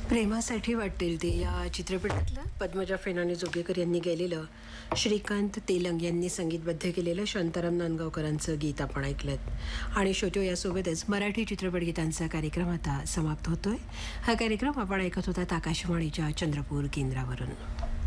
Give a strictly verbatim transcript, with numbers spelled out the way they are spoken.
प्रेमासाठी वाटेल ते या चित्रपटातलं पद्मजा फेनाने जोगेकर यांनी गायलेलं, श्रीकांत तेलंग यांनी संगीतबद्ध केलेलं शांताराम नांदगावकरांचं गीत आपण ऐकलंत. आणि शेवटी यासोबतच मराठी चित्रपट गीतांचा कार्यक्रम आता समाप्त होतोय. हा कार्यक्रम आपण ऐकत होतात आकाशवाणीच्या चंद्रपूर केंद्रावरून.